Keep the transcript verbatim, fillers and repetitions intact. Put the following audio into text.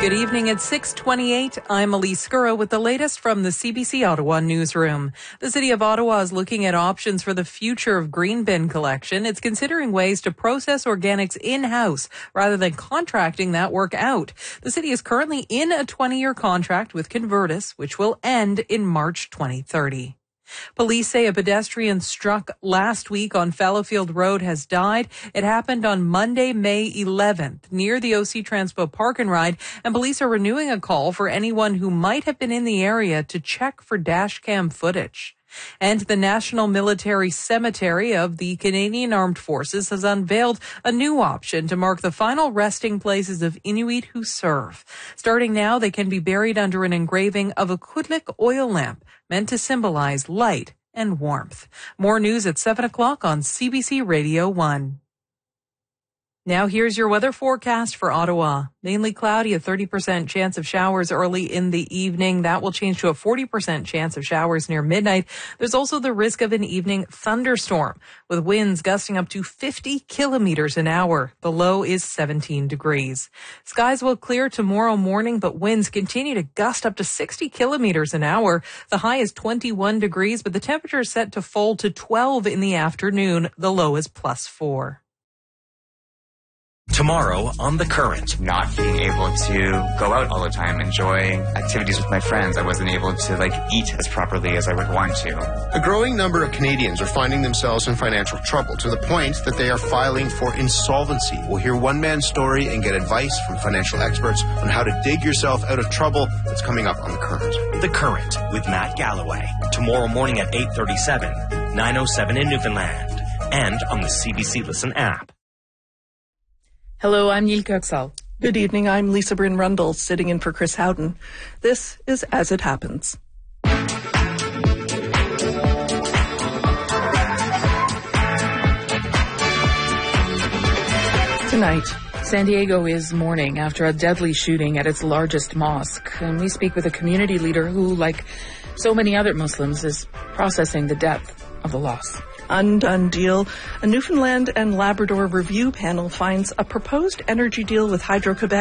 Good evening at six twenty-eight. I'm Elise Scurra with the latest from the C B C Ottawa newsroom. The City of Ottawa is looking at options for the future of green bin collection. It's considering ways to process organics in-house rather than contracting that work out. The city is currently in a twenty-year contract with Convertus, which will end in March twenty thirty. Police say a pedestrian struck last week on Fallowfield Road has died. It happened on Monday, May eleventh, near the O C Transpo Park and Ride, and police are renewing a call for anyone who might have been in the area to check for dash cam footage. And the National Military Cemetery of the Canadian Armed Forces has unveiled a new option to mark the final resting places of Inuit who serve. Starting now, they can be buried under an engraving of a Kudlik oil lamp meant to symbolize light and warmth. More news at seven o'clock on C B C Radio one. Now here's your weather forecast for Ottawa. Mainly cloudy, a thirty percent chance of showers early in the evening. That will change to a forty percent chance of showers near midnight. There's also the risk of an evening thunderstorm with winds gusting up to fifty kilometers an hour. The low is seventeen degrees. Skies will clear tomorrow morning, but winds continue to gust up to sixty kilometers an hour. The high is twenty-one degrees, but the temperature is set to fall to twelve in the afternoon. The low is plus four. Tomorrow on The Current. Not being able to go out all the time, enjoy activities with my friends. I wasn't able to, like, eat as properly as I would want to. A growing number of Canadians are finding themselves in financial trouble to the point that they are filing for insolvency. We'll hear one man's story and get advice from financial experts on how to dig yourself out of trouble. That's coming up on The Current. The Current with Matt Galloway. Tomorrow morning at eight thirty-seven, nine oh seven in Newfoundland, and on the C B C Listen app. Hello, I'm Neil Kirksall. Good evening, I'm Lisa Bryn Rundle, sitting in for Chris Howden. This is As It Happens. Tonight, San Diego is mourning after a deadly shooting at its largest mosque. And we speak with a community leader who, like so many other Muslims, is processing the depth of the loss. Undone deal. A Newfoundland and Labrador review panel finds a proposed energy deal with Hydro-Quebec